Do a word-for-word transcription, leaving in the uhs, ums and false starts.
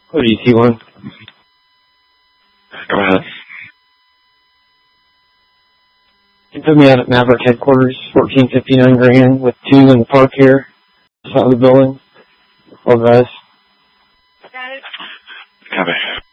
What do you see one? Go ahead. You put me out at Maverick headquarters, fourteen fifty-nine Grand, with two in the park here, front of the building. All guys. Copy.